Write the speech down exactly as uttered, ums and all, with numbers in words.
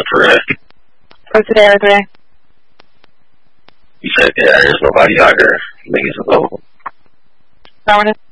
for it. For today or today? You said, yeah, there's nobody out here. Niggas alone. That one is